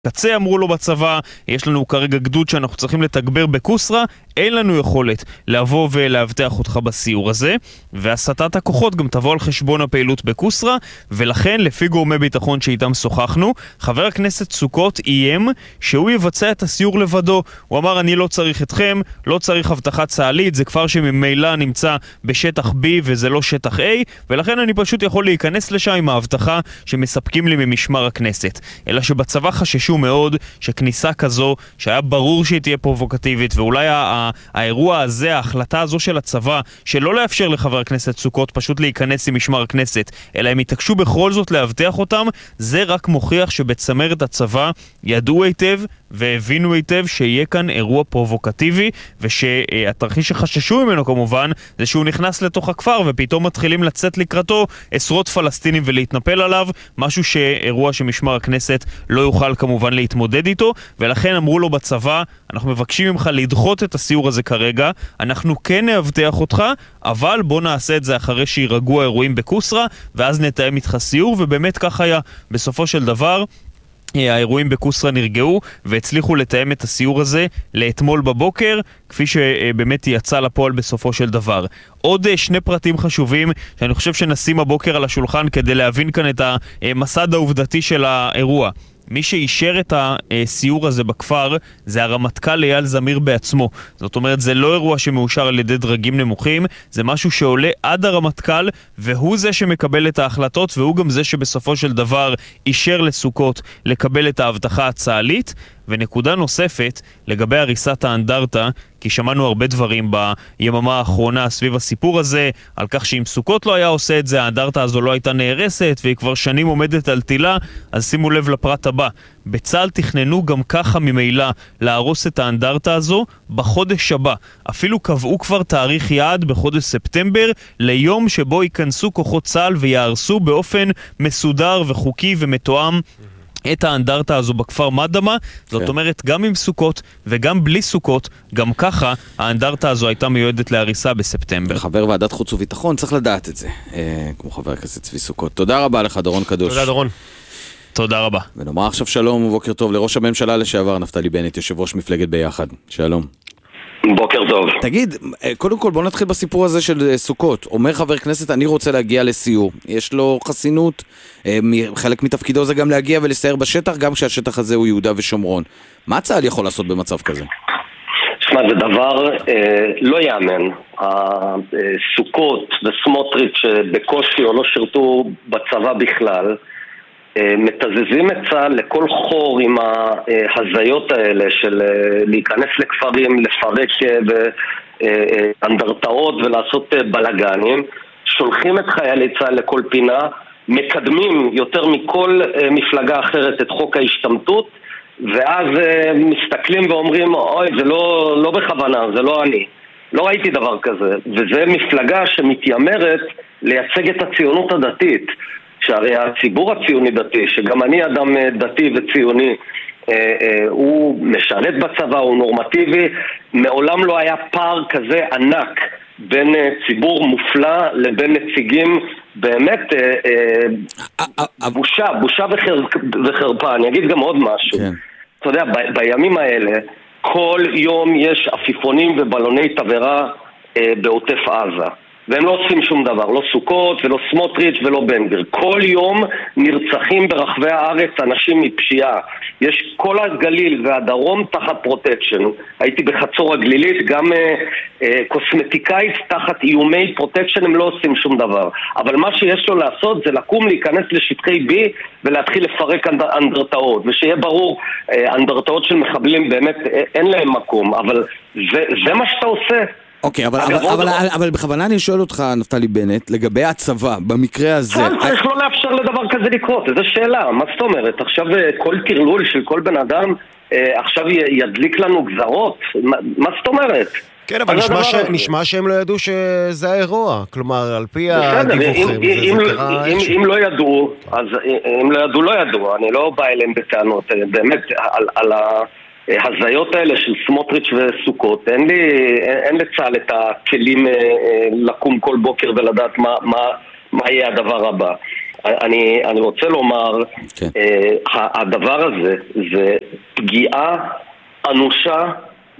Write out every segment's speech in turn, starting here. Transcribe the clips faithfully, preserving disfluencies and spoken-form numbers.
קצה אמרו לו בצבא, יש לנו כרגע גדוד שאנחנו צריכים לתגבר בקוסרה, אין לנו יכולת לבוא ולהבטח אותך בסיור הזה, והסטת הכוחות גם תבוא על חשבון הפעילות בקוסרה, ולכן לפי גורמי ביטחון שאיתם שוחחנו, חבר הכנסת סוכות איים שהוא יבצע את הסיור לבדו. הוא אמר, אני לא צריך אתכם, לא צריך הבטחת צהלית, זה כפר שממילא נמצא בשטח B וזה לא שטח A, ולכן אני פשוט יכול להיכנס לשם עם ההבטחה שמספקים לי ממשמר הכנסת. אלא שבצבא חששו מאוד שכניסה כזו, שהיה ברור שהיא תהיה פרובוקטיבית, ואולי האירוע הזה, ההחלטה הזו של הצבא, שלא לאפשר לחבר הכנסת סוכות פשוט להיכנס עם משמר הכנסת, אלא הם התעקשו בכל זאת להבטיח אותם, זה רק מוכיח שבצמרת הצבא ידעו היטב והבינו היטב שיהיה כאן אירוע פרובוקטיבי, ושהתרחיש שחששו ממנו כמובן, זה שהוא נכנס לתוך הכפר ופתאום מתחילים לצאת לקראתו עשרות פלסטינים ולהתנפל עליו, משהו שאירוע שמשמר הכנסת לא יוכל כמובן להתמודד איתו, ולכן אמרו לו בצבא, אנחנו מבקשים ממך לדחות את הסיור הזה כרגע, אנחנו כן נאבטח אותך, אבל בוא נעשה את זה אחרי שירגעו האירועים בקוסרה, ואז נתאם איתך סיור, ובאמת כך היה. בסופו של דבר האירועים בקוסרה נרגעו והצליחו לתאם את הסיור הזה לאתמול בבוקר, כפי שבאמת יצא לפועל בסופו של דבר. עוד שני פרטים חשובים שאני חושב שנשים הבוקר על השולחן כדי להבין כאן את המסד העובדתי של האירוע. מי שאישר את הסיור הזה בכפר זה הרמטכ"ל אייל זמיר בעצמו. זאת אומרת, זה לא אירוע שמאושר על ידי דרגים נמוכים, זה משהו שעולה עד הרמטכ"ל, והוא זה שמקבל את ההחלטות, והוא גם זה שבסופו של דבר אישר לסוכות לקבל את ההבטחה הצהלית. ונקודה נוספת לגבי הריסת האנדרטה, כי שמענו הרבה דברים ביממה האחרונה סביב הסיפור הזה, על כך שאם סוכות לא היה עושה את זה, האנדרטה הזו לא הייתה נהרסת, והיא כבר שנים עומדת על תילה. אז שימו לב לפרט הבא, בצה"ל תכננו גם ככה ממילא להרוס את האנדרטה הזו בחודש הבא. אפילו קבעו כבר תאריך יעד בחודש ספטמבר ליום שבו ייכנסו כוחות צה"ל ויהרסו באופן מסודר וחוקי ומתואם את האנדרטה הזו בכפר מדמה. זאת אומרת, גם עם סוכות וגם בלי סוכות, גם ככה האנדרטה הזו הייתה מיועדת להריסה בספטמבר. חבר ועדת חוץ וביטחון צריך לדעת את זה, כמו חבר הכנסת צבי סוכות. תודה רבה לך דורון קדוש. תודה דורון. תודה רבה. ונאמר עכשיו שלום ובוקר טוב לראש הממשלה לשעבר נפתלי בנט, יושב ראש מפלגת ביחד. שלום. בוקר טוב. תגיד, קודם כל בוא נתחיל בסיפור הזה של סוכות. אומר חבר כנסת, אני רוצה להגיע לסיור. יש לו חסינות, חלק מתפקידו זה גם להגיע ולסייר בשטח, גם כשהשטח הזה הוא יהודה ושומרון. מה צה"ל יכול לעשות במצב כזה? שמע, זה דבר אה, לא יאמן. הסוכות וסמוטריץ' שבקושי או לא שירתו בצבא בכלל, מתזזים את צה"ל לכל חור עם ההזיות האלה של להיכנס לכפרים, לפרק אנדרטאות ולעשות בלגנים, שולחים את חיילי צה"ל לכל פינה, מקדמים יותר מכל מפלגה אחרת את חוק ההשתמטות, ואז מסתכלים ואומרים, אוי, זה לא, לא בכוונה, זה לא אני. לא ראיתי דבר כזה, וזה מפלגה שמתיימרת לייצג את הציונות הדתית. שהרי הציבור הציוני דתי, שגם אני אדם דתי וציוני, אה, אה, הוא משרת בצבא, הוא נורמטיבי, מעולם לא היה פער כזה ענק בין אה, ציבור מופלא לבין נציגים באמת אה, אה, בושה, בושה וחר, וחרפה. אני אגיד גם עוד משהו. כן. אתה יודע, ב, בימים האלה, כל יום יש עפיפונים ובלוני תבערה אה, בעוטף עזה. והם לא עושים שום דבר, לא סוכות ולא סמוטריץ' ולא בן גביר. כל יום נרצחים ברחבי הארץ אנשים מפשיעה. יש כל הגליל והדרום תחת פרוטקשן. הייתי בחצור הגלילית, גם אה, אה, קוסמטיקאית תחת איומי פרוטקשן, הם לא עושים שום דבר. אבל מה שיש לו לעשות זה לקום להיכנס לשטחי בי ולהתחיל לפרק אנד, אנדרטאות. ושיהיה ברור, אה, אנדרטאות של מחבלים באמת אה, אין להם מקום. אבל זה, זה מה שאתה עושה. אוקיי, אבל, אבל, אבל, אבל, אבל בכוונה אני שואל אותך, נפתלי בנט, לגבי הצבא, במקרה הזה... צה"ל צריך לא לאפשר לדבר כזה לקרות, איזו שאלה, מה זאת אומרת? עכשיו כל תרלול של כל בן אדם, עכשיו ידליק לנו גזרות? מה, מה זאת אומרת? כן, אבל נשמע, ש... נשמע שהם לא ידעו שזה האירוע, כלומר, על פי הדיווחים, אם, זה, אם, זה קרה אם, אם לא ידעו, אז אם לא ידעו, לא ידעו, אני לא בא אליהם בטענות, באמת, על, על ה... הזיות האלה של סמוטריץ' וסוכות, אין לי, אין, אין לצה"ל את הכלים אה, לקום כל בוקר ולדעת מה, מה, מה יהיה הדבר הבא. אני, אני רוצה לומר, כן. הדבר הזה זה פגיעה אנושה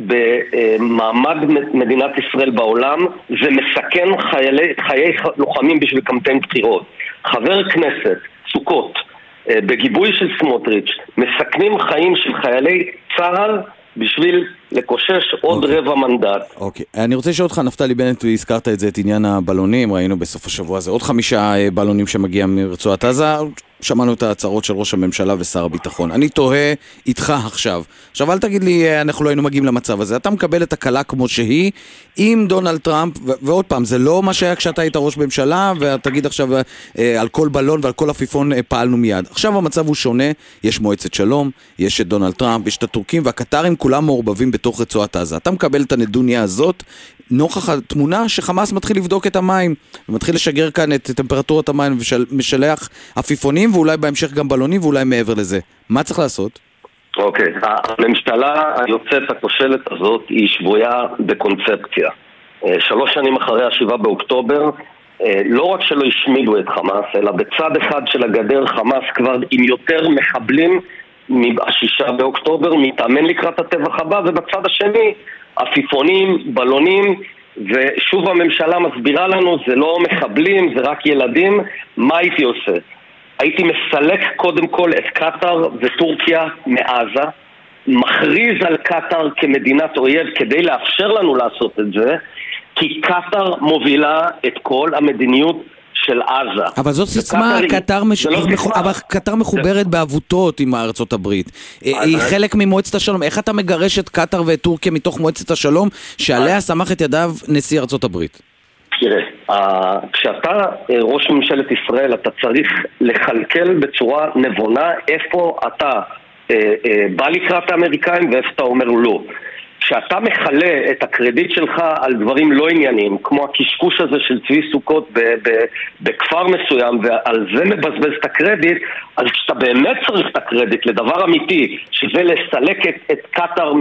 במעמד מדינת ישראל בעולם, זה מסכן חיילי, חיי לוחמים בשביל קמפיין בחירות. חבר כנסת, סוכות, בגיבוי של סמוטריץ', מסכנים חיים של חיילי צה"ל בשביל לקושש עוד okay. רבע מנדט. אוקיי. Okay. אני רוצה לשאול אותך, נפתלי בנט, והזכרת את זה, את עניין הבלונים, ראינו בסוף השבוע הזה עוד חמישה בלונים שמגיעים מרצועת עזה, שמענו את ההצהרות של ראש הממשלה ושר הביטחון. אני תוהה איתך עכשיו. עכשיו אל תגיד לי, אנחנו לא היינו מגיעים למצב הזה. אתה מקבל את הקלה כמו שהיא, עם דונלד טראמפ, ו- ועוד פעם, זה לא מה שהיה כשאתה היית ראש ממשלה, ותגיד עכשיו אה, על כל בלון ועל כל עפיפון אה, פעלנו מיד. עכשיו המצב הוא שונה, יש מועצת שלום, יש את דונלד טראמפ, יש את הטורקים, והקטרים כולם מעורבבים בתוך רצועת עזה. אתה מקבל את הנדוניה הזאת, נוכח התמונה שחמאס מתחיל לבדוק את המים, ומתחיל לשגר כאן את טמפרטורת המים, ומשלח עפיפונים, ואולי בהמשך גם בלונים, ואולי מעבר לזה. מה צריך לעשות? אוקיי, הממשלה היוצאת הכושלת הזאת היא שבויה בקונספציה. שלוש שנים אחרי השבעה באוקטובר, לא רק שלא השמידו את חמאס, אלא בצד אחד של הגדר חמאס כבר עם יותר מחבלים מהשישה באוקטובר, מתאמן לקראת הטבח הבא, ובצד השני עפיפונים, בלונים, ושוב הממשלה מסבירה לנו, זה לא מחבלים, זה רק ילדים. מה הייתי עושה? הייתי מסלק קודם כל את קטר וטורקיה מעזה, מכריז על קטר כמדינת אויב כדי לאפשר לנו לעשות את זה, כי קטר מובילה את כל המדיניות של עזה. אבל זאת סיסמה, קטר מש... לא מח... אבל קטר מחוברת זה... בעבותות עם ארצות הברית. היא אז... חלק ממועצת השלום. איך אתה מגרש את קטר ואת טורקיה מתוך מועצת השלום, שעליה אז... סמך את ידיו נשיא ארצות הברית? תראה, כשאתה ראש ממשלת ישראל, אתה צריך לחלקל בצורה נבונה איפה אתה בא לקראת האמריקאים ואיפה אתה אומר לא. כשאתה מחלה את הקרדיט שלך על דברים לא עניינים, כמו הקשקוש הזה של צבי סוכות ב- ב- בכפר מסוים, ועל זה מבזבז את הקרדיט, אז כשאתה באמת צריך את הקרדיט לדבר אמיתי, שזה לסלק את, את קטר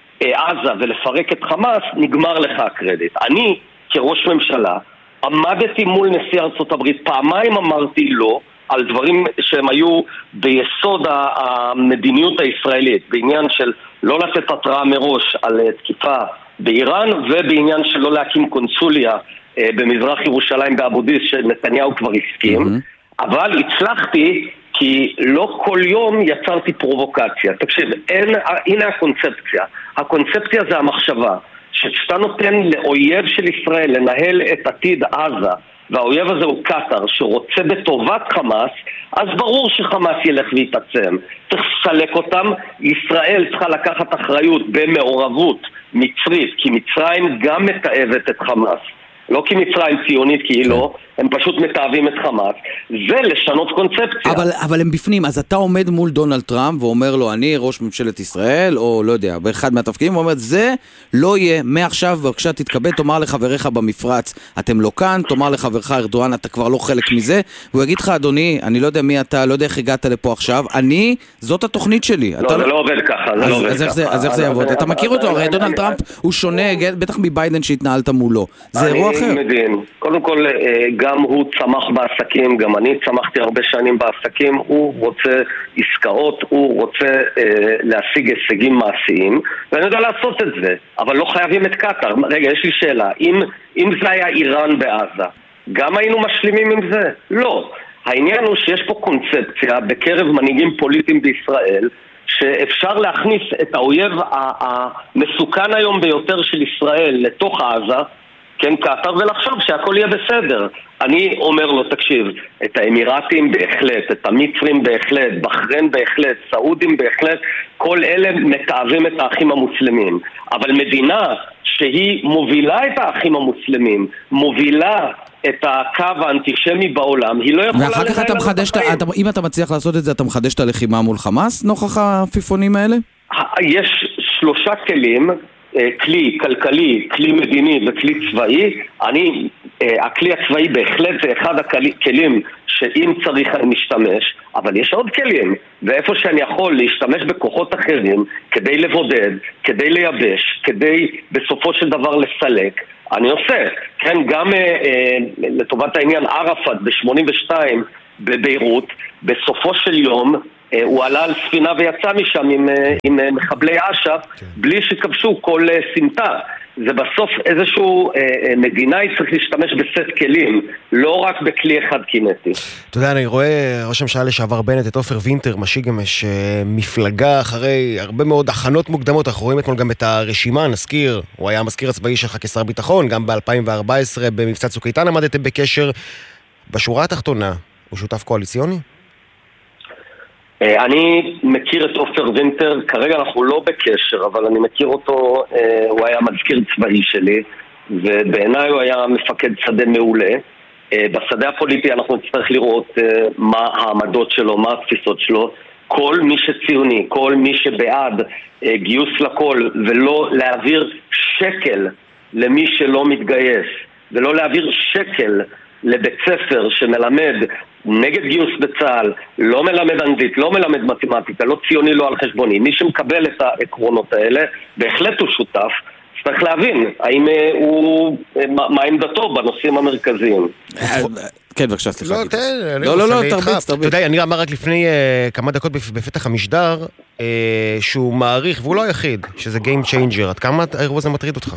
מעזה ולפרק את חמאס, נגמר לך הקרדיט. אני, כראש ממשלה, עמדתי מול נשיא ארצות הברית, פעמיים אמרתי לא, על דברים שהם היו ביסוד המדיניות הישראלית, בעניין של לא לתת התראה מראש על תקיפה באיראן, ובעניין של לא להקים קונסוליה במזרח ירושלים באבו דיס, שנתניהו כבר הסכים. Mm-hmm. אבל הצלחתי, כי לא כל יום יצרתי פרובוקציה. תקשיב, אין, הנה הקונספציה. הקונספציה זה המחשבה, שכשאתה נותן לאויב של ישראל לנהל את עתיד עזה, והאויב הזה הוא קטר שרוצה בטובת חמאס, אז ברור שחמאס ילך ויתעצם. צריך לסלק אותם. ישראל צריכה לקחת אחריות במעורבות מצרית, כי מצרים גם מתאבת את חמאס. לא כי מצרים ציונית, כי היא לא, הם פשוט מתאבים את חמאס. זה לשנות קונספציה. אבל, אבל הם בפנים, אז אתה עומד מול דונלד טראמפ ואומר לו, אני ראש ממשלת ישראל, או לא יודע, באחד מהתפקידים, ואומר, זה לא יהיה, מעכשיו, בבקשה תתכבד, תאמר לחבריך במפרץ, אתם לא כאן, תאמר לחברך ארדואן, אתה כבר לא חלק מזה, והוא יגיד לך, אדוני, אני לא יודע מי אתה, לא יודע איך הגעת לפה עכשיו, אני, זאת התוכנית שלי. לא, זה לא עובד ככה, זה לא עובד ככה. אז איך זה יעבוד? אתה מכיר אותו, הרי דונלד טראמפ הוא שונה, בטח מביידן שהתנהלת מולו. זה אירוע אחר. קודם כל, גם הוא צמח בעסקים, גם אני צמחתי הרבה שנים בעסקים, הוא רוצה עסקאות, הוא רוצה אה, להשיג הישגים מעשיים, ואני יודע לעשות את זה, אבל לא חייבים את קטר. רגע, יש לי שאלה, אם, אם זה היה איראן בעזה, גם היינו משלימים עם זה? לא. העניין הוא שיש פה קונספציה בקרב מנהיגים פוליטיים בישראל, שאפשר להכניס את האויב המסוכן היום ביותר של ישראל לתוך עזה, כן, קטר, ולחשוב שהכל יהיה בסדר. אני אומר לו, תקשיב, את האמירתים בהחלט, את המצרים בהחלט, בחריין בהחלט, סעודים בהחלט, כל אלה מתאבים את האחים המוסלמים. אבל מדינה שהיא מובילה את האחים המוסלמים, מובילה את הקו האנטישמי בעולם, היא לא יכולה... ואחר כך אתה מחדש, אתה, אם אתה מצליח לעשות את זה, אתה מחדש את הלחימה מול חמאס, נוכח העפיפונים האלה? יש שלושה כלים, כלי כלכלי, כלי מדיני וכלי צבאי. אני, הכלי הצבאי בהחלט זה אחד הכלים שאם צריך אני משתמש, אבל יש עוד כלים, ואיפה שאני יכול להשתמש בכוחות אחרים כדי לבודד, כדי לייבש, כדי בסופו של דבר לסלק, אני עושה. כן, גם אה, לטובת העניין ערפאת ב-שמונים ושתיים בביירות, בסופו של יום הוא עלה על ספינה ויצא משם עם, עם מחבלי אש"ף בלי שכבשו כל סמטה. זה בסוף איזשהו אה, מדינאי צריך להשתמש בסט כלים, לא רק בכלי אחד קינטי. אתה יודע, אני רואה ראש הממשלה לשעבר בנט את עופר וינטר משיג גם יש מפלגה אחרי הרבה מאוד הכנות מוקדמות. אנחנו רואים אתמול גם את הרשימה, נזכיר, הוא היה המזכיר הצבאי שלך כשר ביטחון, גם ב-אלפיים וארבע עשרה במבצע צוק איתן עמדתם בקשר. בשורה התחתונה, הוא שותף קואליציוני? אני מכיר את עופר וינטר, כרגע אנחנו לא בקשר, אבל אני מכיר אותו, הוא היה מזכיר צבאי שלי, ובעיניי הוא היה מפקד שדה מעולה. בשדה הפוליטי אנחנו נצטרך לראות מה העמדות שלו, מה התפיסות שלו. כל מי שציוני, כל מי שבעד גיוס לכל, ולא להעביר שקל למי שלא מתגייס, ולא להעביר שקל לבית ספר שמלמד נגד גיוס בצה"ל, לא מלמד אנגלית, לא מלמד מתמטיקה, לא ציוני, לא על חשבוני. מי שמקבל את העקרונות האלה, בהחלט הוא שותף. צריך להבין, האם הוא, מה עמדתו בנושאים המרכזיים. כן, בבקשה, סליחה. לא, תן, לא, לא, לא, תרביץ, תרביץ. אתה יודע, אני אמר רק לפני כמה דקות בפתח המשדר, שהוא מעריך, והוא לא היחיד, שזה Game Changer. עד כמה האירוע הזה מטריד אותך?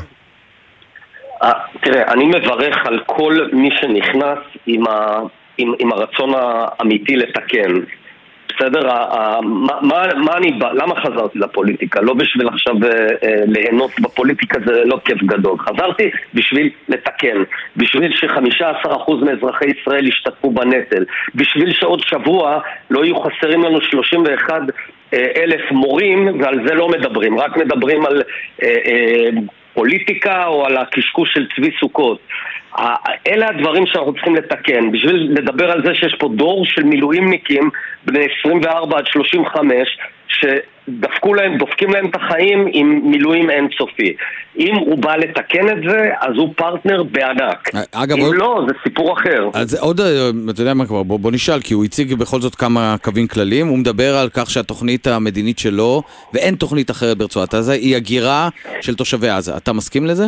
תראה, אני מברך על כל מי שנכנס עם ה... עם, עם הרצון האמיתי לתקן. בסדר? מה, מה, מה אני בא? למה חזרתי לפוליטיקה? לא בשביל עכשיו אה, ליהנות בפוליטיקה, זה לא כיף גדול. חזרתי בשביל לתקן. בשביל ש-חמישה עשר אחוז מאזרחי ישראל ישתתפו בנטל. בשביל שעוד שבוע לא יהיו חסרים לנו שלושים ואחד אלף מורים, ועל זה לא מדברים. רק מדברים על אה, אה, פוליטיקה או על הקשקוש של צבי סוכות. אלה הדברים שאנחנו צריכים לתקן. בשביל לדבר על זה שיש פה דור של מילואימניקים בני עשרים וארבע עד שלושים וחמש שדפקו להם, דופקים להם את החיים עם מילואים אינסופי. אם הוא בא לתקן את זה, אז הוא פרטנר בענק. אגב, אם עוד... לא, זה סיפור אחר. אז עוד, אתה יודע מה כבר, בוא, בוא נשאל, כי הוא הציג בכל זאת כמה קווים כלליים. הוא מדבר על כך שהתוכנית המדינית שלו, ואין תוכנית אחרת ברצועת עזה, היא הגירה של תושבי עזה. אתה מסכים לזה?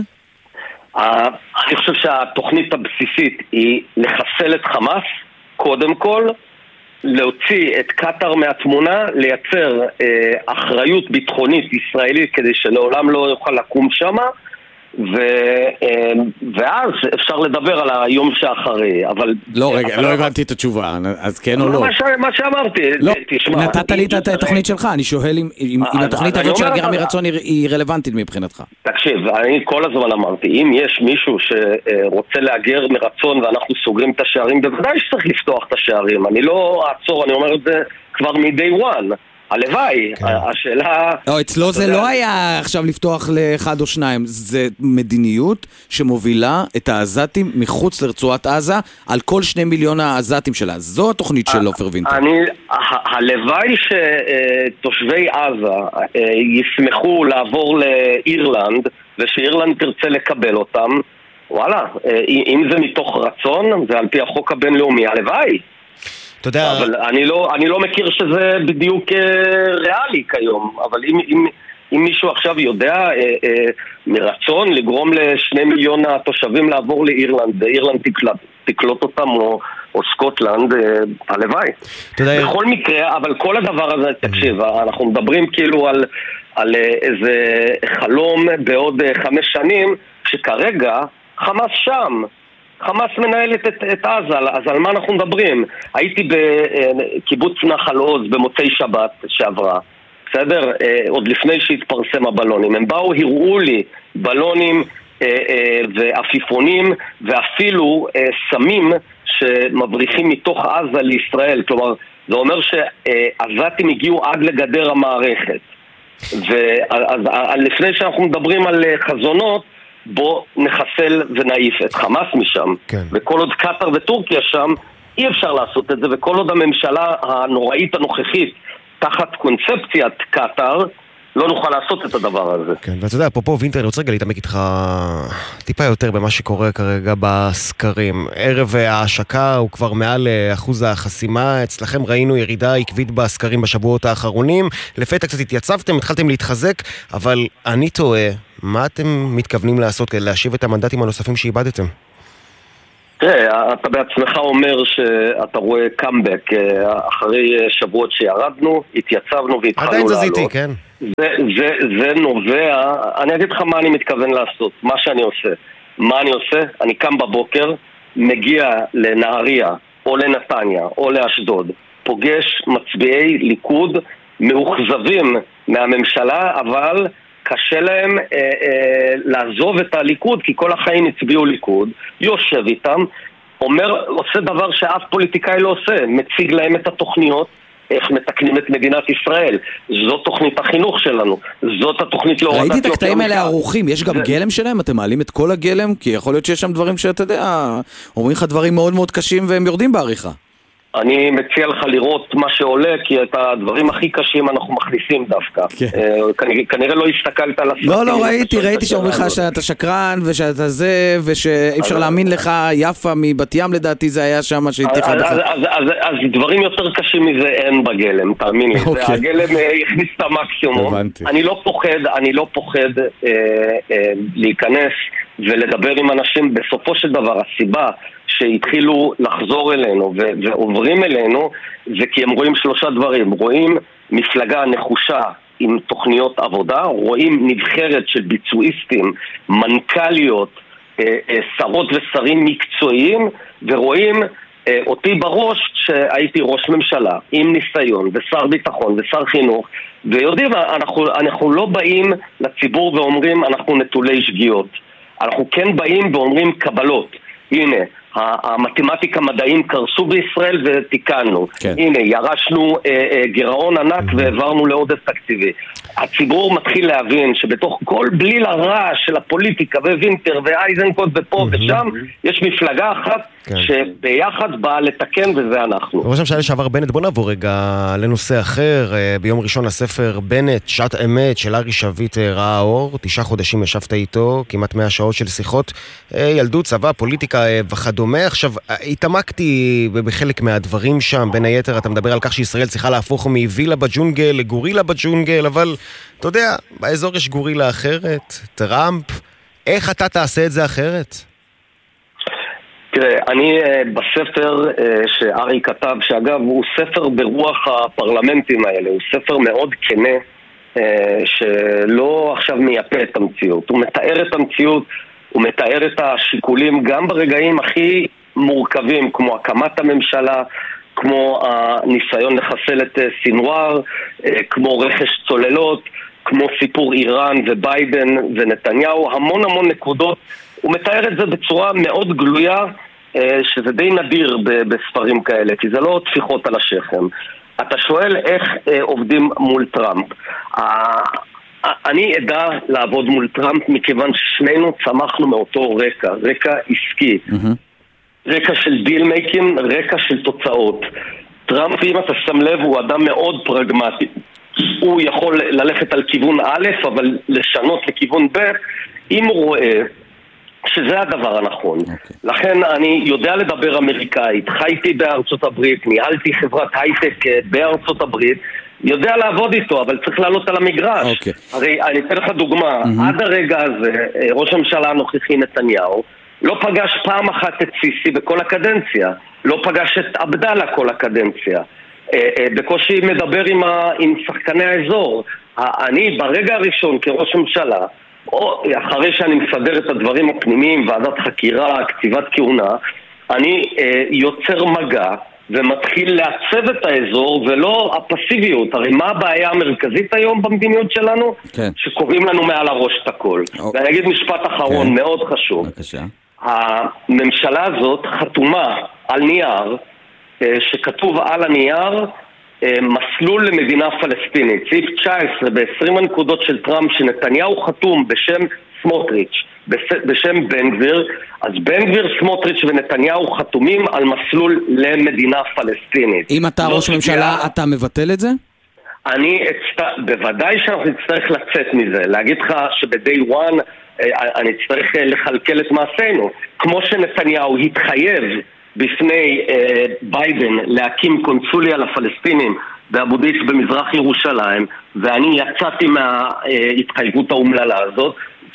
אני חושב שהתוכנית הבסיסית היא לחסל את חמאס, קודם כל, להוציא את קטר מהתמונה, לייצר אה, אחריות ביטחונית ישראלית כדי שלעולם לא יוכל לקום שמה, ו, אה, ואז אפשר לדבר על היום שאחרי, אבל... לא, רגע, לא הבנתי את התשובה, אז כן או לא? מה, ש, מה שאמרתי, לא, תשמע... נתת לי את התוכנית שלך, אני שואל אם, אם, אם התוכנית הזאת של הגירה מרצון היא רלוונטית מבחינתך. תקשיב, אני כל הזמן אמרתי, אם יש מישהו שרוצה להגר מרצון ואנחנו סוגרים את השערים, בוודאי שצריך לפתוח את השערים, אני לא אעצור, אני אומר את זה כבר מ-day one. הלוואי, השאלה... לא, אצלו זה לא היה עכשיו לפתוח לאחד או שניים, זה מדיניות שמובילה את העזתים מחוץ לרצועת עזה על כל שני מיליון העזתים שלה. זו התוכנית של עופר וינטר. הלוואי שתושבי עזה ישמחו לעבור לאירלנד, ושאירלנד תרצה לקבל אותם, וואלה, אם זה מתוך רצון, זה על פי החוק הבינלאומי, הלוואי. אבל אני לא, אני לא מכיר שזה בדיוק ריאלי כיום, אבל אם, אם, אם מישהו עכשיו יודע אה, אה, מרצון לגרום לשני מיליון התושבים לעבור לאירלנד, אירלנד תקלט, תקלוט אותם או, או סקוטלנד, אה, הלוואי. בכל מקרה, אבל כל הדבר הזה, תקשיב, אנחנו מדברים כאילו על, על איזה חלום בעוד חמש שנים, שכרגע חמאס שם. חמאס מנהלת את, את עזה, אז על מה אנחנו מדברים? הייתי בקיבוץ נחל עוז במוצאי שבת שעברה, בסדר? עוד לפני שהתפרסם הבלונים. הם באו, הראו לי בלונים ועפיפונים ואפילו סמים שמבריחים מתוך עזה לישראל. כלומר, זה אומר שעזתים הגיעו עד לגדר המערכת. ולפני שאנחנו מדברים על חזונות, בוא נחסל ונעיף את חמאס משם. כן. וכל עוד קטר וטורקיה שם, אי אפשר לעשות את זה, וכל עוד הממשלה הנוראית הנוכחית תחת קונספציית קטר, לא נוכל לעשות את הדבר הזה. כן, ואתה יודע, אפרופו וינטר, אני רוצה רגע להתעמק איתך טיפה יותר במה שקורה כרגע בסקרים. ערב ההשקה הוא כבר מעל אחוז החסימה, אצלכם ראינו ירידה עקבית בסקרים בשבועות האחרונים, לפתע קצת התייצבתם, התחלתם להתחזק, אבל אני טועה, מה אתם מתכוונים לעשות כדי להשיב את המנדטים הנוספים שאיבדתם? תראה, אתה בעצמך אומר שאתה רואה קאמבק אחרי שבועות שירדנו, התייצבנו והתחלנו לעלות. עדיין זזיתי, כן. זה, זה, זה נובע, אני אגיד לך מה אני מתכוון לעשות, מה שאני עושה. מה אני עושה? אני קם בבוקר, מגיע לנהריה, או לנתניה, או לאשדוד, פוגש מצביעי ליכוד מאוכזבים מהממשלה, אבל קשה להם אה, אה, לעזוב את הליכוד, כי כל החיים הצביעו ליכוד, יושב איתם, אומר, עושה דבר שאף פוליטיקאי לא עושה, מציג להם את התוכניות, איך מתקנים את מדינת ישראל. זאת תוכנית החינוך שלנו, זאת התוכנית להורדת יוקר המחיה. ראיתי את הקטעים האלה ערוכים, יש גם גלם שלהם? אתם מעלים את כל הגלם? כי יכול להיות שיש שם דברים שאתה יודע, אומרים לך דברים מאוד מאוד קשים והם יורדים בעריכה. אני מציע לך לראות מה שעולה, כי את הדברים הכי קשים אנחנו מכניסים דווקא. כנראה לא הסתכלת על הסרטים. לא, לא, ראיתי, ראיתי שאומרים לך שאתה שקרן ושאתה זה, ושאי אפשר להאמין לך, יפה מבת ים לדעתי זה היה שם שהתיחה לך. אז דברים יותר קשים מזה אין בגלם, תאמין לי. הגלם הכניס את המקסימום. אני לא פוחד, אני לא פוחד להיכנס ולדבר עם אנשים. בסופו של דבר, הסיבה שהתחילו לחזור אלינו ועוברים אלינו זה כי הם רואים שלושה דברים. רואים מפלגה נחושה עם תוכניות עבודה, רואים נבחרת של ביצועיסטים, מנכ"ליות, שרות ושרים מקצועיים, ורואים אותי בראש שהייתי ראש ממשלה עם ניסיון ושר ביטחון ושר חינוך, ויודעים, אנחנו, אנחנו לא באים לציבור ואומרים אנחנו נטולי שגיאות, אנחנו כן באים ואומרים קבלות. הנה, המתמטיקה מדעים קרסו בישראל ותיקנו. כן. הנה, ירשנו אה, אה, גירעון ענק והעברנו לעודף תקציבי. הציבור מתחיל להבין שבתוך כל בליל הרעש של הפוליטיקה ווינטר ואייזנקוט ופה ושם, יש מפלגה אחת כן. שביחד באה לתקן, וזה אנחנו. ראש הממשלה לשעבר בנט, בוא נעבור רגע לנושא אחר. ביום ראשון הספר בנט, שעת אמת של ארי שביט ראה אור. תשעה חודשים ישבת איתו, כמעט מאה שעות של שיחות. ילדות, צבא, פוליטיקה וכדומה. עכשיו, התעמקתי בחלק מהדברים שם. בין היתר, אתה מדבר על כך שישראל צריכה להפוך מווילה בג'ונגל לגורילה בג'ונגל, אבל אתה יודע, באזור יש גורילה אחרת, טראמפ. איך אתה תעשה את זה אחרת? תראה, אני בספר שארי כתב, שאגב הוא ספר ברוח הפרלמנטים האלה, הוא ספר מאוד כנה, שלא עכשיו מייפה את המציאות. הוא מתאר את המציאות, הוא מתאר את השיקולים גם ברגעים הכי מורכבים, כמו הקמת הממשלה, כמו הניסיון לחסל את סינואר, כמו רכש צוללות, כמו סיפור איראן וביידן ונתניהו, המון המון נקודות. הוא מתאר את זה בצורה מאוד גלויה, שזה די נדיר בספרים כאלה, כי זה לא תפיחות על השכם. אתה שואל איך עובדים מול טראמפ. אני אדע לעבוד מול טראמפ מכיוון ששנינו צמחנו מאותו רקע, רקע עסקי. רקע של דיל מייקינג, רקע של תוצאות. טראמפ, אם אתה שם לב, הוא אדם מאוד פרגמטי. הוא יכול ללכת על כיוון א', אבל לשנות לכיוון ב', אם הוא רואה שזה הדבר הנכון. Okay. לכן אני יודע לדבר אמריקאית, חייתי בארצות הברית, ניהלתי חברת הייטק בארצות הברית, יודע לעבוד איתו, אבל צריך לעלות על המגרש. Okay. הרי אני אתן לך דוגמה, mm-hmm. עד הרגע הזה, ראש הממשלה הנוכחי נתניהו, לא פגש פעם אחת את סיסי בכל הקדנציה, לא פגש את עבדאללה כל הקדנציה, בקושי מדבר עם, ה... עם שחקני האזור. אני ברגע הראשון כראש ממשלה, או אחרי שאני מסדר את הדברים הפנימיים, ועדת חקירה, קציבת כהונה, אני אה, יוצר מגע ומתחיל לעצב את האזור ולא הפסיביות. הרי מה הבעיה המרכזית היום במדיניות שלנו? כן. שקובעים לנו מעל הראש את הכל. אוקיי. ואני אגיד משפט אחרון, כן. מאוד חשוב. בבקשה. הממשלה הזאת חתומה על נייר, אה, שכתוב על הנייר, מסלול למדינה פלסטינית, סעיף תשע עשרה ב-עשרים הנקודות של טראמפ, שנתניהו חתום בשם סמוטריץ', בשם בן גביר, אז בן גביר, סמוטריץ' ונתניהו חתומים על מסלול למדינה פלסטינית. אם אתה ראש ממשלה, אתה מבטל את זה? אני אצט... בוודאי שאנחנו נצטרך לצאת מזה, להגיד לך שבדי וואן אני אצטרך לחלקל את מעשינו, כמו שנתניהו התחייב בפני אה, ביידן להקים קונסוליה לפלסטינים באבו דיס במזרח ירושלים, ואני יצאתי מההתחייבות האומללה הזאת,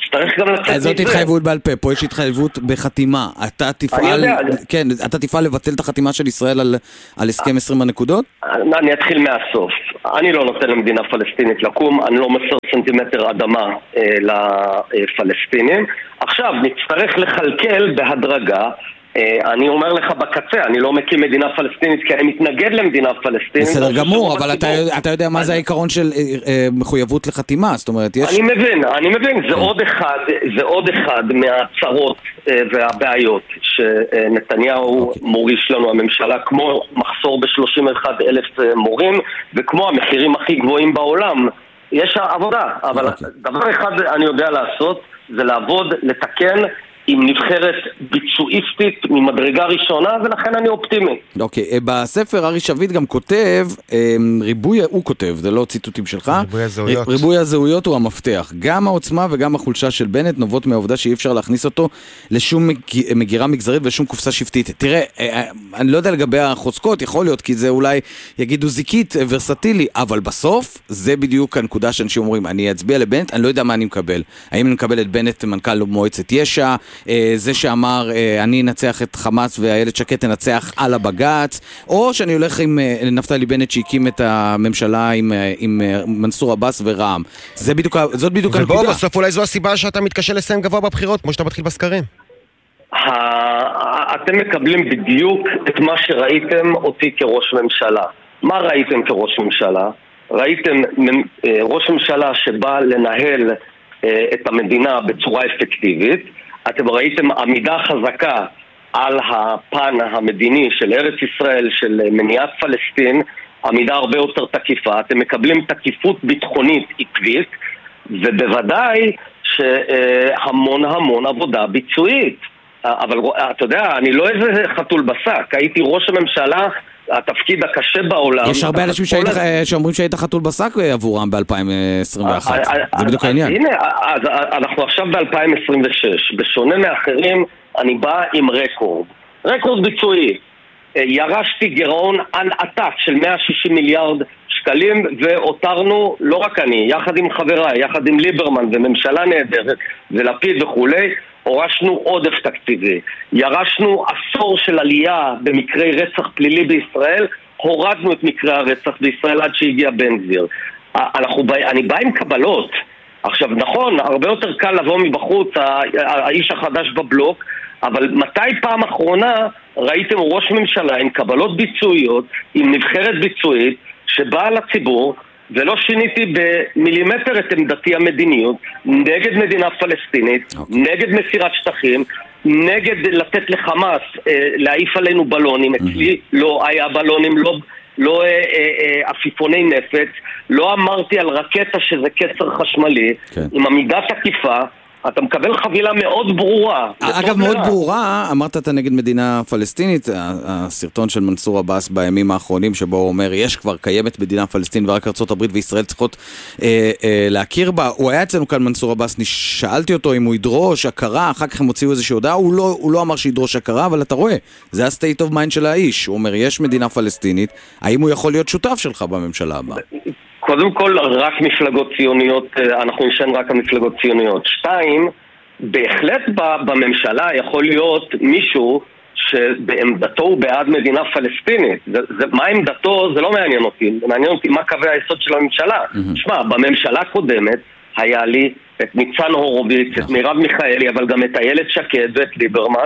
צריך גם לצאת מזה. זאת התחייבות בעל פה, פה יש התחייבות בחתימה. אתה תפעל, כן, אתה תפעל לבטל את החתימה של ישראל על, על הסכם עשרים הנקודות? אני אתחיל מהסוף. אני לא נותן למדינה פלסטינית לקום, אני לא מסר סנטימטר אדמה אה, לפלסטינים. עכשיו, נצטרך לחלקל בהדרגה. אני אומר לך בקצה, אני לא מקים מדינה פלסטינית כי אני מתנגד למדינה פלסטינית. בסדר גמור, אבל אתה יודע מה זה העיקרון של מחויבות לחתימה, זאת אומרת, יש... אני מבין, אני מבין, זה עוד אחד, זה עוד אחד מהצרות והבעיות שנתניהו מוריש לנו הממשלה, כמו מחסור ב-שלושים ואחד אלף מורים, וכמו המחירים הכי גבוהים בעולם. יש עבודה, אבל דבר אחד אני יודע לעשות, זה לעבוד, לתקן, עם נבחרת ביצועיסטית ממדרגה ראשונה, ולכן אני אופטימי. אוקיי, בספר ארי שביט גם כותב, ריבוי, הוא כותב, זה לא ציטוטים שלך, ריבוי הזהויות. ריבוי הזהויות הוא המפתח. גם העוצמה וגם החולשה של בנט נובעות מהעובדה שאי אפשר להכניס אותו לשום מגירה מגזרית ושום קופסה שבטית. תראה, אני לא יודע לגבי החוזקות, יכול להיות, כי זה אולי יגידו זיקית, ורסטילי, אבל בסוף, זה בדיוק הנקודה שאנשים אומרים, אני אצביע לבנט, אני לא יודע מה אני מקבל. האם אני מקבל את בנט מנכ"ל מועצת יש"ע, זה שאמר אני אנצח את חמאס והילד שקט תנצח על הבגץ, או שאני הולך עם נפתלי בנט שהקים את הממשלה עם, עם מנסור עבאס ורע"מ. זה בדיוק, זאת בדיוק הנקודה. ובוא, בסוף אולי זו הסיבה שאתה מתקשה לסיים גבוה בבחירות, כמו שאתה מתחיל בסקרים. אתם מקבלים בדיוק את מה שראיתם אותי כראש ממשלה. מה ראיתם כראש ממשלה? ראיתם ראש ממשלה שבא לנהל את המדינה בצורה אפקטיבית. אתם ראיתם עמידה חזקה על הפן המדיני של ארץ ישראל, של מניעת פלסטין, עמידה הרבה יותר תקיפה. אתם מקבלים תקיפות ביטחונית עקבית, ובוודאי שהמון המון עבודה ביצועית. אבל אתה יודע, אני לא איזה חתול בשק, הייתי ראש הממשלה, התפקיד הקשה בעולם. יש הרבה אנשים שאומרים שהיית חתול בשק עבורם ב-אלפיים עשרים ואחת. זה בדיוק העניין. הנה, אנחנו עכשיו ב-אלפיים עשרים ושש. בשונה מאחרים, אני בא עם רקורד. רקורד ביצועי. ירשתי גירעון ענק של מאה ושישים מיליארד שקלים, ואותרנו, לא רק אני, יחד עם חבריי, יחד עם ליברמן וממשלה נהדרת, ולפיד וכולי, הורשנו עודף תקציבי. ירשנו עשור של עלייה במקרי רצח פלילי בישראל, הורדנו את מקרי הרצח בישראל עד שהגיע בן גביר. אנחנו, אני בא עם קבלות. עכשיו נכון, הרבה יותר קל לבוא מבחוץ, האיש החדש בבלוק, אבל מתי פעם אחרונה ראיתם ראש ממשלה עם קבלות ביצועיות, עם נבחרת ביצועית, שבאה לציבור, ולא שיניתי במילימטר את עמדתי המדיניות, נגד מדינה פלסטינית, okay. נגד מסירת שטחים, נגד לתת לחמאס, אה, להעיף עלינו בלונים, mm-hmm. אצלי לא היה בלונים, לא, לא אה, אה, עפיפוני נפץ, לא אמרתי על רקטה שזה קצר חשמלי, okay. עם עמידה תקיפה, אתה מקבל חבילה מאוד ברורה. אגב, מאוד ברורה, אמרת אתה נגד מדינה פלסטינית, הסרטון של מנסור עבאס בימים האחרונים, שבו הוא אומר, יש כבר קיימת מדינה פלסטין, ורק ארצות הברית וישראל צריכות אה, אה, להכיר בה. הוא היה אצלנו כאן מנסור עבאס, שאלתי אותו אם הוא ידרוש הכרה, אחר כך הם הוציאו איזושהי הודעה, הוא לא, הוא לא אמר שידרוש הכרה, אבל אתה רואה, זה ה-state of mind של האיש. הוא אומר, יש מדינה פלסטינית, האם הוא יכול להיות שותף שלך בממשלה הבאה? קודם כל, רק מפלגות ציוניות, אנחנו נשען רק המפלגות ציוניות. שתיים, בהחלט בממשלה יכול להיות מישהו שבעמדתו הוא בעד מדינה פלסטינית. זה, זה, מה עמדתו? זה לא מעניין אותי. מעניין אותי מה קווי היסוד של הממשלה. Mm-hmm. שמה, בממשלה קודמת היה לי את ניצן הורוביץ, את מירב מיכאלי, אבל גם את איילת שקד ואת ליברמן,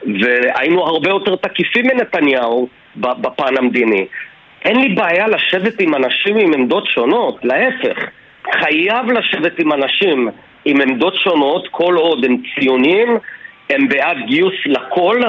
והיינו הרבה יותר תקיפים מנתניהו בפן המדיני. אין לי בעיה לשבת עם אנשים עם עמדות שונות, להפך. חייב לשבת עם אנשים עם עמדות שונות, כל עוד הם ציונים, הם בעד גיוס לכל,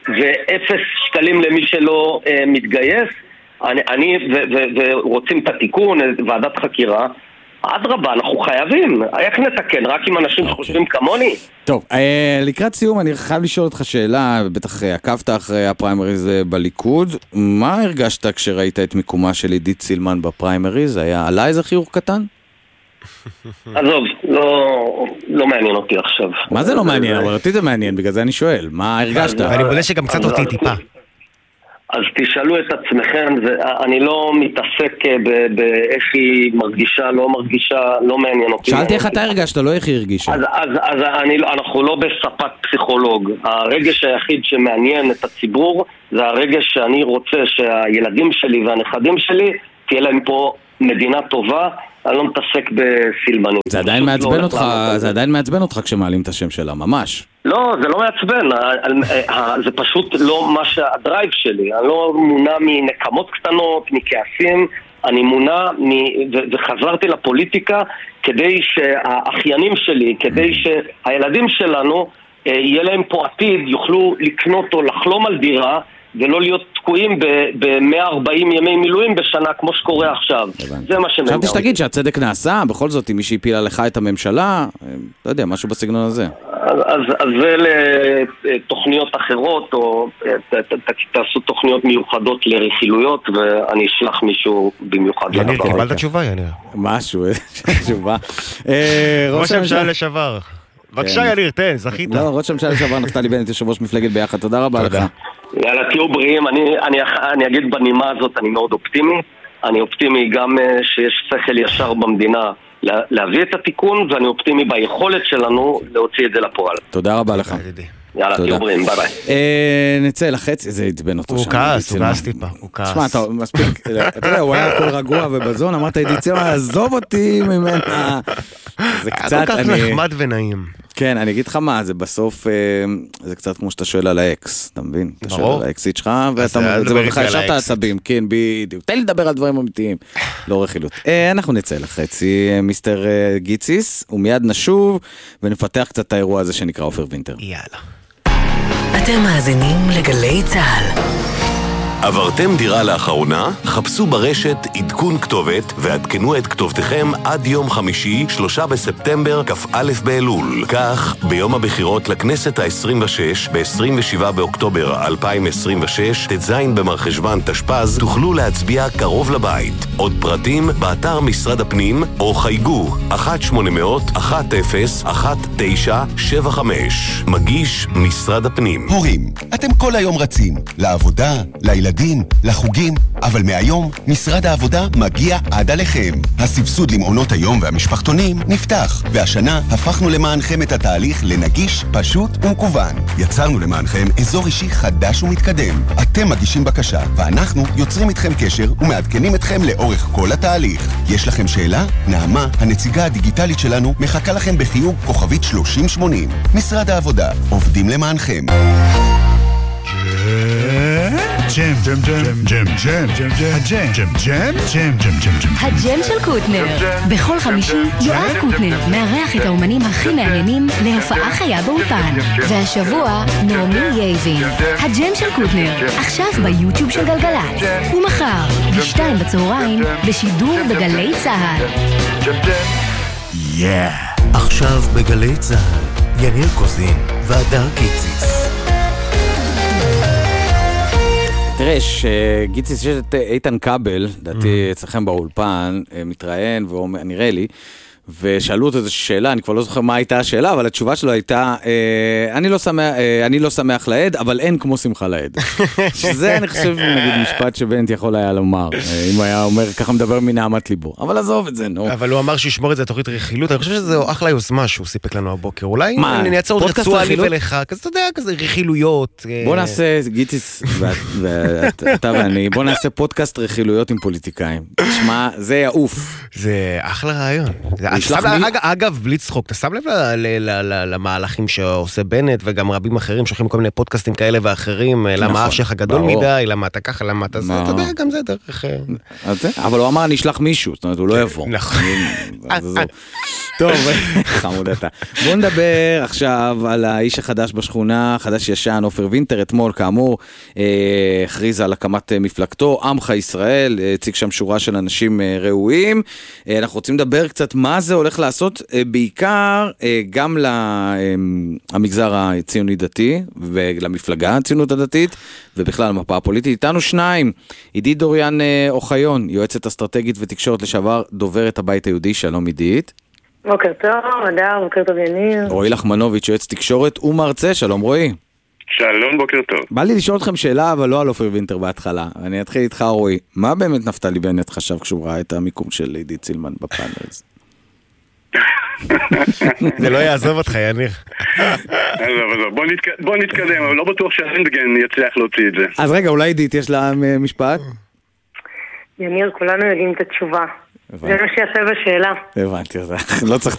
ואפס שקלים למי שלא אה, מתגייס. אני, אני ו- ו- ורוצים את התיקון, ועדת חקירה. אדרבה, אנחנו חייבים. איך נתקן? רק עם אנשים שחושבים כמוני? טוב, אה, לקראת סיום אני חייב לשאול אותך שאלה, בטח עקבת אחרי הפריימריז בליכוד, מה הרגשת כשראית את מיקומה של עידית סילמן בפריימריז? היה עלה איזה חיוך קטן? עזוב, לא, לא מעניין אותי עכשיו. מה זה לא מעניין? אבל אותי זה מעניין, בגלל זה אני שואל. מה הרגשת? ואני בולה שגם קצת אותי טיפה. אז תשאלו את עצמכם, אני לא מתעסק באיך היא מרגישה, לא מרגישה, לא מעניין אותי. שאלתי איך אתה הרגשת, לא איך היא הרגישה. אז, אז, אז אני, אנחנו לא בספק פסיכולוג. הרגש היחיד שמעניין את הציבור, זה הרגש שאני רוצה שהילדים שלי והנכדים שלי, תהיה להם פה מדינה טובה, אני לא מתעסק בסילבנים. זה עדיין מעצבן אותך, זה עדיין מעצבן אותך כשמעלים את השם שלה, ממש. לא, זה לא מעצבן, זה פשוט לא מה שהדרייב שלי, אני לא מונע מנקמות קטנות, מכעסים, אני מונע, וחזרתי לפוליטיקה כדי שהאחיינים שלי, כדי שהילדים שלנו, יהיה להם פה עתיד, יוכלו לקנות או לחלום על דירה, ולא להיות תקועים ב-מאה וארבעים ימי מילואים בשנה, כמו שקורה עכשיו. זה מה שמעניין. חשבתי שתגיד שהצדק נעשה, בכל זאת, אם מישהי הפילה לך את הממשלה, לא יודע, משהו בסגנון הזה. אז זה לתוכניות אחרות, או תעשו תוכניות מיוחדות לרכילויות, ואני אשלח מישהו במיוחד. יניר, קיבלת תשובה, יניר. משהו, תשובה. ראש הממשלה לשעבר. בבקשה יניר, תן, זכית. לא, ראש הממשלה לשעבר נפתלי בנט, יושב ראש מפלגת ביחד, תודה רבה לך. יאללה, תהיו בריאים, אני, אני, אני אגיד בנימה הזאת, אני מאוד אופטימי. אני אופטימי גם שיש שכל ישר במדינה להביא את התיקון, ואני אופטימי ביכולת שלנו להוציא את זה לפועל. תודה רבה לך. יאללה, תהיו בריאים, ביי ביי. נצא לחץ, זה יתבן אותו שם. הוא כעס, הוא כעס טיפה, הוא כעס. תשמע, אתה מספיק, אתה יודע, הוא היה הכל רגוע ובזון, אמרת, עידית, עזוב אותי ממנה. זה קצת, כל כך נחמד ונעים. כן, אני אגיד לך מה, זה בסוף, זה קצת כמו שאתה שואל על האקס, אתה מבין? אתה שואל על האקסית שלך, ואתה מדבר לך ישר את העצבים, כן, בדיוק. תן לי לדבר על דברים אמיתיים, לא רכילות. אנחנו נצא לחצי, מיסטר גיציס, ומיד נשוב, ונפתח קצת את האירוע הזה שנקרא עופר וינטר. יאללה. אתם מאזינים לגלי צהל. עברתם דירה לאחרונה? חפשו ברשת עדכון כתובת ועדכנו את כתובתכם עד יום חמישי, שלושה בספטמבר, כ"א באלול. כך, ביום הבחירות לכנסת ה-עשרים ושש, ב-עשרים ושבעה באוקטובר אלפיים עשרים ושש, ט"ז במרחשוון תשפ"ז, תוכלו להצביע קרוב לבית. עוד פרטים באתר משרד הפנים, או חייגו אחת שמונה אפס אפס אחת אפס אחת תשע שבע חמש. מגיש משרד הפנים. הורים, אתם כל היום רצים לעבודה, לילדים, לחוגים, אבל מהיום משרד העבודה מגיע עד עליכם. הסבסוד למעונות היום והמשפחתונים נפתח, והשנה הפכנו למענכם את התהליך לנגיש, פשוט ומקוון. יצרנו למענכם אזור אישי חדש ומתקדם. אתם מגישים בקשה, ואנחנו יוצרים איתכם קשר ומעדכנים אתכם לאורך כל התהליך. יש לכם שאלה? נעמה, הנציגה הדיגיטלית שלנו, מחכה לכם בחיוג כוכבית שלושים שמונים. משרד העבודה, עובדים למענכם. ג'ם, ג'ם, ג'ם, ג'ם, ג'ם, ג'ם, ג'ם, ג'ם, ג'ם, ג'ם, ג'ם, ג'ם, ג'ם. הג'ם של קוטנר. בכל חמישי יואב קוטנר מארח את האומנים הכי מעניינים להופעה חיה באולפן. והשבוע נעמי יייבין. הג'ם של קוטנר, עכשיו ביוטיוב של גלגלצ. ומחר, בשתיים בצהריים, בשידור בגלי צהל. יאה. עכשיו בגלי צהל, יניר קוזין והדר גיציס. תראה, שגיציס, יש את איתן כבל, דעתי אצלכם באולפן, מתראיין, נראה לי, ושאלו אותו איזו שאלה, אני כבר לא זוכר מה הייתה השאלה, אבל התשובה שלו הייתה, אני לא שמח, אני לא שמח לעד, אבל אין כמו שמחה לעד. שזה אני חושב, נגיד, משפט שבנט יכול היה לומר, אם הוא היה אומר, ככה מדבר מנעמת ליבו. אבל עזוב את זה, נו. אבל הוא אמר שישמור את זה תוכנית רכילות, אני חושב שזה אחלה יוזמה שהוא סיפק לנו הבוקר. אולי נייצר עוד רצוע לי ולך, כזה, אתה יודע, כזה רכילויות. בוא נעשה, גיציס, ואתה ואני, בוא נעשה פודקאסט רכילויות עם פוליטיקאים. תשמע, זה יעוף. זה אחלה רעיון. אגב, בלי צחוק, אתה שם לב למהלכים שעושה בנט וגם רבים אחרים שולחים כל מיני פודקאסטים כאלה ואחרים, למה אף שלך גדול מדי, למה אתה ככה, למה אתה זה, אתה יודע, גם זה דרך... אבל הוא אמר, אני אשלח מישהו, זאת אומרת, הוא לא יבוא. נכון. טוב, חמוד אתה. בואו נדבר עכשיו על האיש החדש בשכונה, חדש ישן, עופר וינטר, אתמול, כאמור, הכריז על הקמת מפלגתו, עמך ישראל, הציג שם שורה של אנשים ראויים. אנחנו רוצים לדבר קצת מה זה הולך לעשות, בעיקר גם למגזר הציוני דתי, ולמפלגה הציונות הדתית, ובכלל המפה הפוליטית. איתנו שניים, עידית דוריאן אוחיון, יועצת אסטרטגית ותקשורת לשעבר, דוברת הבית היהודי, שלום עידית. בוקר טוב, אדר, בוקר טוב יניר. רועי לחמנוביץ', יועץ תקשורת ומרצה, שלום רועי. שלום, בוקר טוב. בא לי לשאול אתכם שאלה, אבל לא על אופיר וינטר בהתחלה. אני אתחיל איתך, רועי. מה באמת נפתלי בנט חשב כשהוא ראה את המיקום של עידית סילמן בפאנלס? זה לא יעזוב אותך, יניר. בוא נתקדם, אבל לא בטוח שהרנטגן יצליח להוציא את זה. אז רגע, אולי עידית יש לה משפט? יניר, כולנו יודעים את התשובה. זה מה שיעשה בשאלה. הבנתי, לא צריך